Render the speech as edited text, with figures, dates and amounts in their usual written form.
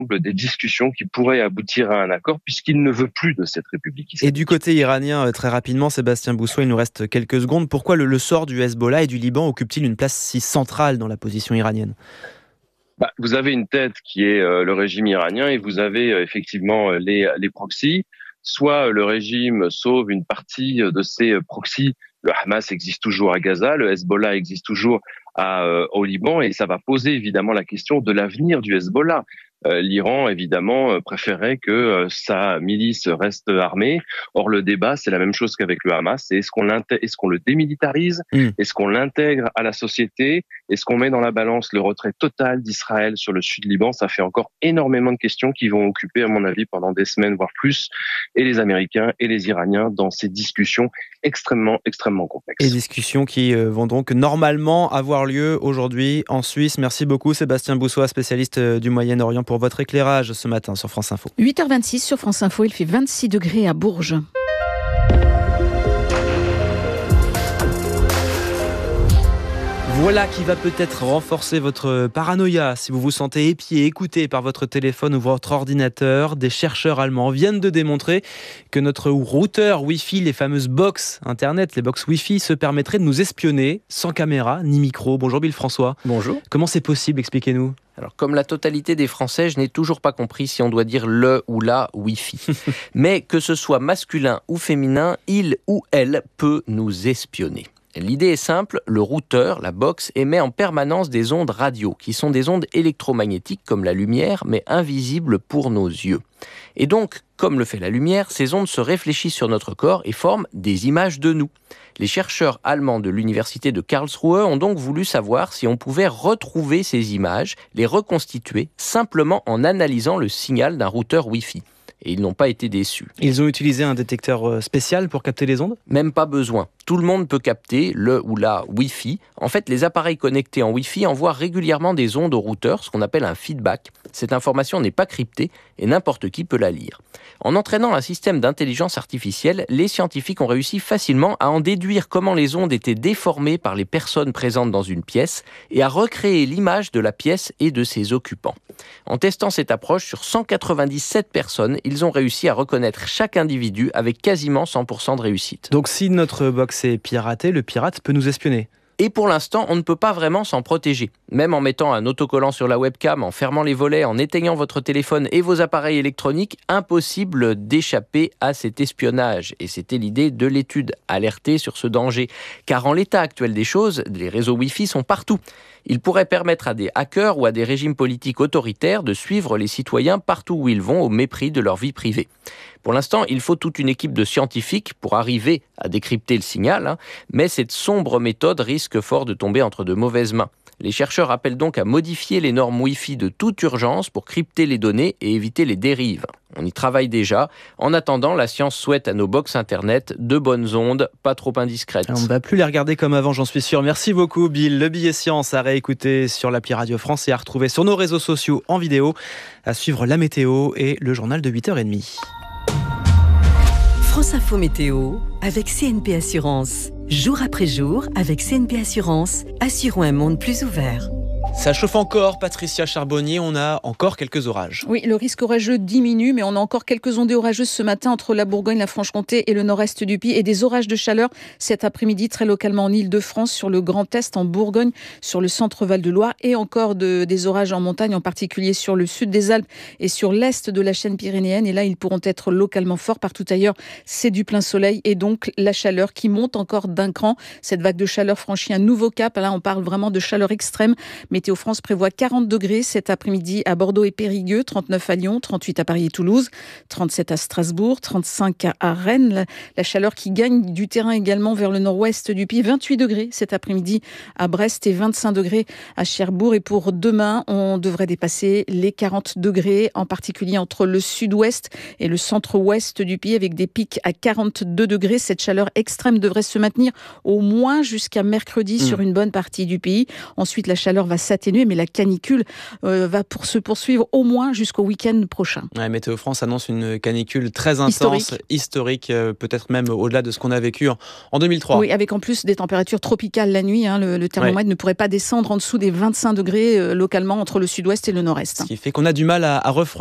des discussions qui pourraient aboutir à un accord, puisqu'il ne veut plus de cette République islamique. Et du côté iranien, très rapidement, Sébastien Boussois, il nous reste quelques secondes. Pourquoi le sort du Hezbollah et du Liban occupe-t-il une place si centrale dans la position iranienne ? Vous avez une tête qui est le régime iranien et vous avez effectivement les proxys. Soit le régime sauve une partie de ses proxys. Le Hamas existe toujours à Gaza, le Hezbollah existe toujours au Liban, et ça va poser évidemment la question de l'avenir du Hezbollah. L'Iran, évidemment, préférait que sa milice reste armée. Or, le débat, c'est la même chose qu'avec le Hamas. C'est est-ce qu'on le démilitarise ? Est-ce qu'on l'intègre à la société ? Est-ce qu'on met dans la balance le retrait total d'Israël sur le sud Liban ? Ça fait encore énormément de questions qui vont occuper, à mon avis, pendant des semaines, voire plus, et les Américains et les Iraniens dans ces discussions extrêmement complexes. Et discussions qui vont donc normalement avoir lieu aujourd'hui en Suisse. Merci beaucoup Sébastien Boussois, spécialiste du Moyen-Orient, pour votre éclairage ce matin sur France Info. 8h26 sur France Info, il fait 26 degrés à Bourges. Voilà qui va peut-être renforcer votre paranoïa si vous vous sentez épié, écouté par votre téléphone ou votre ordinateur. Des chercheurs allemands viennent de démontrer que notre routeur Wi-Fi, les fameuses box Internet, les box Wi-Fi, se permettraient de nous espionner sans caméra ni micro. Bonjour Bill François. Bonjour. Comment c'est possible ? Expliquez-nous. Alors, comme la totalité des Français, je n'ai toujours pas compris si on doit dire le ou la Wi-Fi. Mais que ce soit masculin ou féminin, il ou elle peut nous espionner. L'idée est simple, le routeur, la box, émet en permanence des ondes radio, qui sont des ondes électromagnétiques comme la lumière, mais invisibles pour nos yeux. Et donc, comme le fait la lumière, ces ondes se réfléchissent sur notre corps et forment des images de nous. Les chercheurs allemands de l'université de Karlsruhe ont donc voulu savoir si on pouvait retrouver ces images, les reconstituer, simplement en analysant le signal d'un routeur Wi-Fi. Et ils n'ont pas été déçus. Ils ont utilisé un détecteur spécial pour capter les ondes ? Même pas besoin. Tout le monde peut capter le ou la Wi-Fi. En fait, les appareils connectés en Wi-Fi envoient régulièrement des ondes au routeur, ce qu'on appelle un feedback. Cette information n'est pas cryptée et n'importe qui peut la lire. En entraînant un système d'intelligence artificielle, les scientifiques ont réussi facilement à en déduire comment les ondes étaient déformées par les personnes présentes dans une pièce et à recréer l'image de la pièce et de ses occupants. En testant cette approche sur 197 personnes, ils ont réussi à reconnaître chaque individu avec quasiment 100% de réussite. Donc si notre box est piratée, le pirate peut nous espionner ? Et pour l'instant, on ne peut pas vraiment s'en protéger. Même en mettant un autocollant sur la webcam, en fermant les volets, en éteignant votre téléphone et vos appareils électroniques, impossible d'échapper à cet espionnage. Et c'était l'idée de l'étude, alerter sur ce danger. Car en l'état actuel des choses, les réseaux Wi-Fi sont partout. Ils pourraient permettre à des hackers ou à des régimes politiques autoritaires de suivre les citoyens partout où ils vont au mépris de leur vie privée. Pour l'instant, il faut toute une équipe de scientifiques pour arriver à décrypter le signal, mais cette sombre méthode risque fort de tomber entre de mauvaises mains. Les chercheurs appellent donc à modifier les normes Wi-Fi de toute urgence pour crypter les données et éviter les dérives. On y travaille déjà. En attendant, la science souhaite à nos box Internet de bonnes ondes, pas trop indiscrètes. On ne va plus les regarder comme avant, j'en suis sûr. Merci beaucoup, Bill. Le billet science à réécouter sur l'appli Radio France et à retrouver sur nos réseaux sociaux en vidéo. À suivre la météo et le journal de 8h30. France Info Météo avec CNP Assurance. Jour après jour, avec CNP Assurance, assurons un monde plus ouvert. Ça chauffe encore, Patricia Charbonnier, on a encore quelques orages. Oui, le risque orageux diminue, mais on a encore quelques ondées orageuses ce matin entre la Bourgogne, la Franche-Comté et le nord-est du pays, et des orages de chaleur cet après-midi très localement en Île-de-France, sur le Grand Est, en Bourgogne, sur le centre Val-de-Loire, et encore des orages en montagne, en particulier sur le sud des Alpes et sur l'est de la chaîne pyrénéenne. Et là, ils pourront être localement forts. Partout ailleurs, c'est du plein soleil et donc la chaleur qui monte encore d'un cran. Cette vague de chaleur franchit un nouveau cap. Là, on parle vraiment de chaleur extrême. Météo France prévoit 40 degrés cet après-midi à Bordeaux et Périgueux, 39 à Lyon, 38 à Paris et Toulouse, 37 à Strasbourg, 35 à Rennes. La chaleur qui gagne du terrain également vers le nord-ouest du pays, 28 degrés cet après-midi à Brest et 25 degrés à Cherbourg. Et pour demain, on devrait dépasser les 40 degrés, en particulier entre le sud-ouest et le centre-ouest du pays, avec des pics à 42 degrés. Cette chaleur extrême devrait se maintenir au moins jusqu'à mercredi sur une bonne partie du pays. Ensuite, la chaleur va s'atténuer, mais la canicule va se poursuivre au moins jusqu'au week-end prochain. Ouais, Météo France annonce une canicule très intense, historique, peut-être même au-delà de ce qu'on a vécu en 2003. Oui, avec en plus des températures tropicales la nuit. Le thermomètre ne pourrait pas descendre en dessous des 25 degrés localement entre le sud-ouest et le nord-est. Ce qui fait qu'on a du mal à refroidir